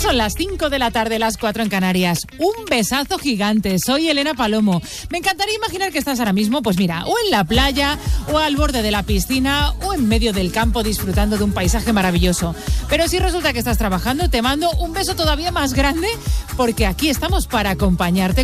Son las 5 de la tarde, las 4 en Canarias. Un besazo gigante. Soy Elena Palomo. Me encantaría imaginar que estás ahora mismo, pues mira, o en la playa, o al borde de la piscina, o en medio del campo disfrutando de un paisaje maravilloso. Pero si resulta que estás trabajando, te mando un beso todavía más grande, porque aquí estamos para acompañarte